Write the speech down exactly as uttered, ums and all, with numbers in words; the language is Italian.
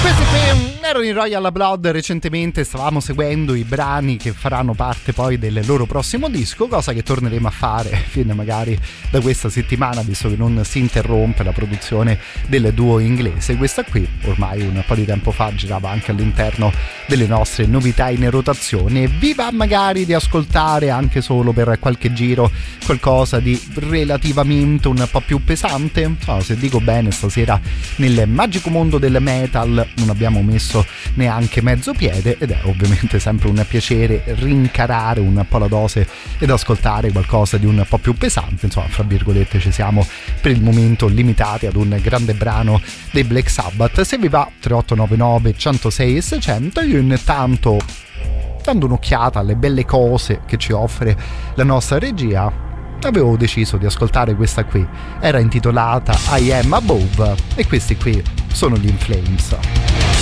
Erano in Royal Blood, recentemente stavamo seguendo i brani che faranno parte poi del loro prossimo disco, cosa che torneremo a fare fin magari da questa settimana, visto che non si interrompe la produzione del duo inglese. Questa qui ormai un po' di tempo fa girava anche all'interno delle nostre novità in rotazione. Vi va magari di ascoltare anche solo per qualche giro qualcosa di relativamente un po' più pesante? No, se dico bene, stasera nel magico mondo del metal non abbiamo messo neanche mezzo piede, ed è ovviamente sempre un piacere rincarare un po' la dose ed ascoltare qualcosa di un po' più pesante. Insomma, fra virgolette, ci siamo per il momento limitati ad un grande brano dei Black Sabbath. Se vi va, tre otto nove nove centosei e seicento. Io intanto, dando un'occhiata alle belle cose che ci offre la nostra regia, avevo deciso di ascoltare questa qui. Era intitolata I Am Above e questi qui sono gli In Flames.